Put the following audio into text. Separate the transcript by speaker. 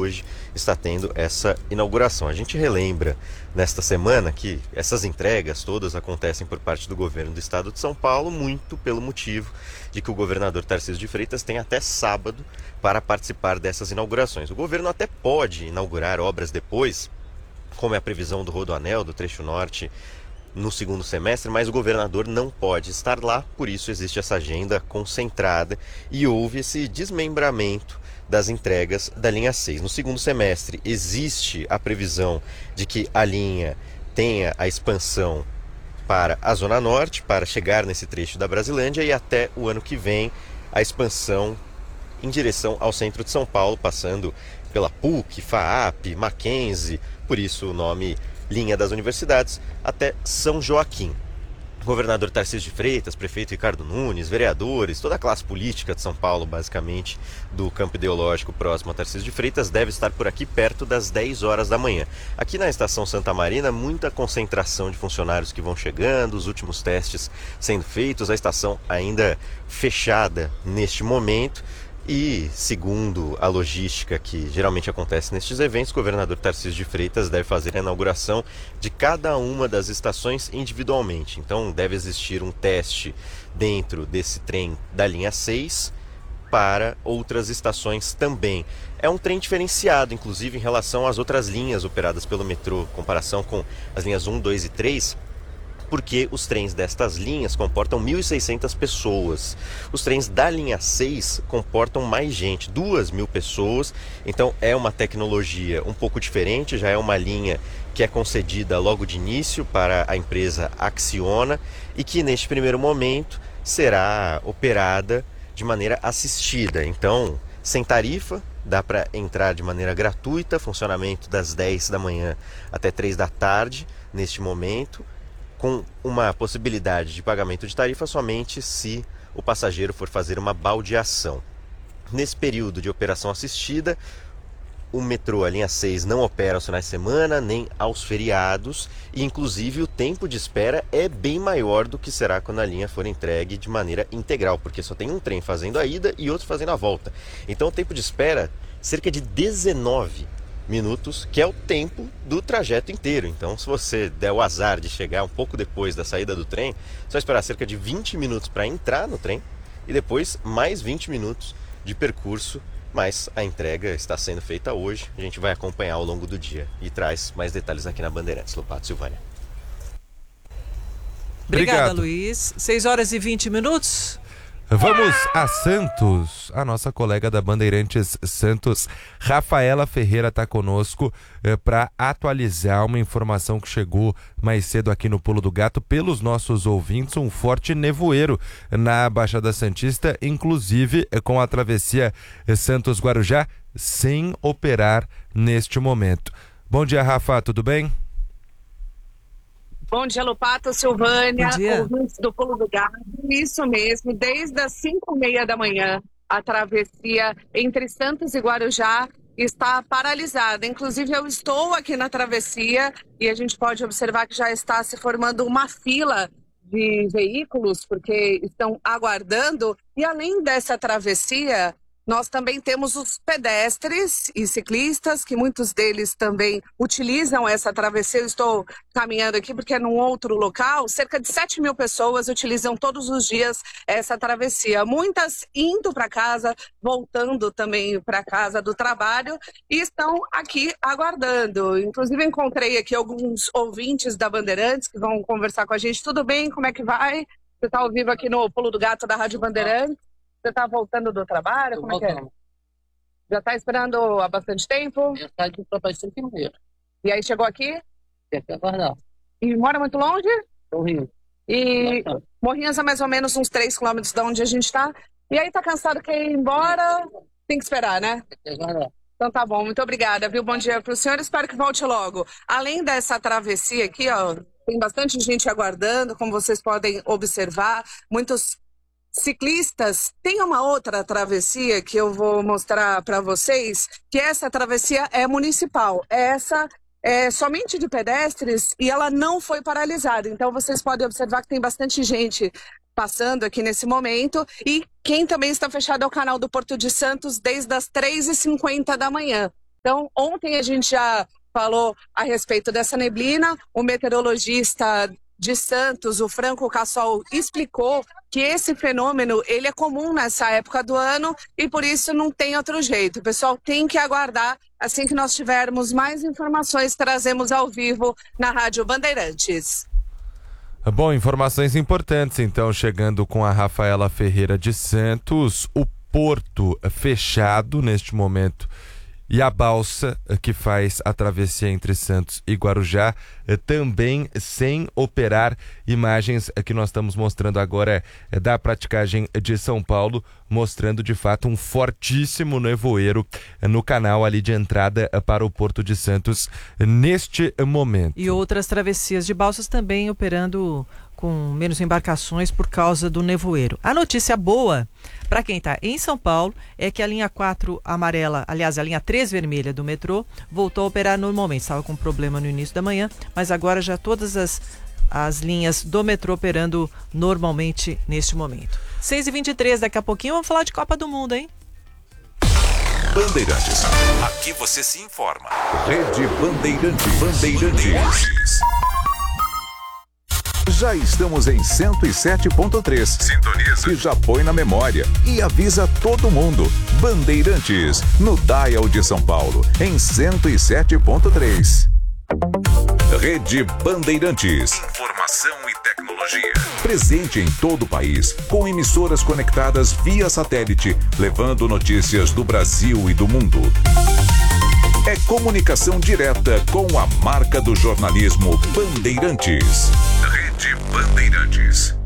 Speaker 1: hoje está tendo essa inauguração. A gente relembra nesta semana que essas entregas todas acontecem por parte do governo do estado de São Paulo, muito pelo motivo de que o governador Tarcísio de Freitas tem até sábado para participar dessas inaugurações. O governo até pode inaugurar obras depois, como é a previsão do Rodoanel, do trecho norte, no segundo semestre, mas o governador não pode estar lá, por isso existe essa agenda concentrada e houve esse desmembramento das entregas da linha 6. No segundo semestre existe a previsão de que a linha tenha a expansão para a Zona Norte, para chegar nesse trecho da Brasilândia, e até o ano que vem a expansão em direção ao centro de São Paulo, passando pela PUC, FAAP, Mackenzie, por isso o nome Linha das Universidades, até São Joaquim. O governador Tarcísio de Freitas, prefeito Ricardo Nunes, vereadores, toda a classe política de São Paulo, basicamente, do campo ideológico próximo a Tarcísio de Freitas, deve estar por aqui perto das 10 horas da manhã. Aqui na Estação Santa Marina, muita concentração de funcionários que vão chegando, os últimos testes sendo feitos, a estação ainda fechada neste momento. E, segundo a logística que geralmente acontece nestes eventos, o governador Tarcísio de Freitas deve fazer a inauguração de cada uma das estações individualmente. Então, deve existir um teste dentro desse trem da linha 6 para outras estações também. É um trem diferenciado, inclusive, em relação às outras linhas operadas pelo metrô, em comparação com as linhas 1, 2 e 3, porque os trens destas linhas comportam 1.600 pessoas. Os trens da linha 6 comportam mais gente, 2.000 pessoas. Então é uma tecnologia um pouco diferente, já é uma linha que é concedida logo de início para a empresa Acciona e que neste primeiro momento será operada de maneira assistida. Então, sem tarifa, dá para entrar de maneira gratuita, funcionamento das 10 da manhã até 3 da tarde neste momento, com uma possibilidade de pagamento de tarifa somente se o passageiro for fazer uma baldeação. Nesse período de operação assistida, o metrô, a linha 6, não opera aos finais de semana, nem aos feriados, e inclusive o tempo de espera é bem maior do que será quando a linha for entregue de maneira integral, porque só tem um trem fazendo a ida e outro fazendo a volta. Então o tempo de espera, cerca de 19 minutos, que é o tempo do trajeto inteiro. Então, se você der o azar de chegar um pouco depois da saída do trem, você vai esperar cerca de 20 minutos para entrar no trem e depois mais 20 minutos de percurso, mas a entrega está sendo feita hoje. A gente vai acompanhar ao longo do dia e traz mais detalhes aqui na Bandeirantes. Lopato, Silvânia.
Speaker 2: Obrigada, Luiz. 6 horas e 20 minutos.
Speaker 3: Vamos a Santos. A nossa colega da Bandeirantes Santos, Rafaela Ferreira, está conosco para atualizar uma informação que chegou mais cedo aqui no Pulo do Gato pelos nossos ouvintes. Um forte nevoeiro na Baixada Santista, inclusive com a travessia Santos-Guarujá sem operar neste momento. Bom dia, Rafa, tudo bem?
Speaker 4: Bom dia, Lopato, Silvânia, ouvintes do Pulo do Gato. Isso mesmo, desde as 5h30 da manhã, a travessia entre Santos e Guarujá está paralisada. Inclusive, eu estou aqui na travessia e a gente pode observar que já está se formando uma fila de veículos, porque estão aguardando. E além dessa travessia, nós também temos os pedestres e ciclistas, que muitos deles também utilizam essa travessia. Eu estou caminhando aqui porque é num outro local. Cerca de 7.000 pessoas utilizam todos os dias essa travessia. Muitas indo para casa, voltando também para casa do trabalho e estão aqui aguardando. Inclusive, encontrei aqui alguns ouvintes da Bandeirantes que vão conversar com a gente. Tudo bem? Como é que vai? Você está ao vivo aqui no Pulo do Gato da Rádio Bandeirantes. Você está voltando do trabalho? Como é que é? Já está esperando há bastante tempo?
Speaker 5: Já está aqui para bastante tempo.
Speaker 4: E aí chegou aqui?
Speaker 5: Tem que aguardar.
Speaker 4: E mora muito longe?
Speaker 5: No Rio.
Speaker 4: E Morrinhos é mais ou menos uns 3 quilômetros de onde a gente está. E aí tá cansado, quer ir embora? Tem que esperar, né?
Speaker 5: Tem que aguardar.
Speaker 4: Então tá bom, muito obrigada, viu? Bom dia para o senhor, espero que volte logo. Além dessa travessia aqui, ó, tem bastante gente aguardando, como vocês podem observar, muitos ciclistas. Tem uma outra travessia que eu vou mostrar para vocês, que essa travessia é municipal. Essa é somente de pedestres e ela não foi paralisada. Então vocês podem observar que tem bastante gente passando aqui nesse momento. E quem também está fechado é o canal do Porto de Santos desde as 3h50 da manhã. Então, ontem a gente já falou a respeito dessa neblina, o meteorologista de Santos, o Franco Cassol, explicou que esse fenômeno ele é comum nessa época do ano e por isso não tem outro jeito. O pessoal tem que aguardar. Assim que nós tivermos mais informações, trazemos ao vivo na Rádio Bandeirantes.
Speaker 3: Bom, informações importantes então, chegando com a Rafaela Ferreira de Santos. O porto fechado neste momento e a balsa que faz a travessia entre Santos e Guarujá também sem operar. Imagens que nós estamos mostrando agora da praticagem de São Paulo, mostrando de fato um fortíssimo nevoeiro no canal ali de entrada para o Porto de Santos neste momento.
Speaker 2: E outras travessias de balsas também operando com menos embarcações por causa do nevoeiro. A notícia boa para quem está em São Paulo é que a linha 4 amarela, aliás, a linha 3 vermelha do metrô, voltou a operar normalmente. Estava com problema no início da manhã, mas agora já todas as linhas do metrô operando normalmente neste momento. 6h23, daqui a pouquinho vamos falar de Copa do Mundo, hein?
Speaker 6: Bandeirantes. Aqui você se informa. Rede Bandeirantes. Já estamos em 107.3. Sintoniza. E já põe na memória. E avisa todo mundo. Bandeirantes, no Dial de São Paulo, em 107.3. Rede Bandeirantes. Informação e tecnologia. Presente em todo o país, com emissoras conectadas via satélite, levando notícias do Brasil e do mundo. É comunicação direta com a marca do jornalismo Bandeirantes. Rede Bandeirantes.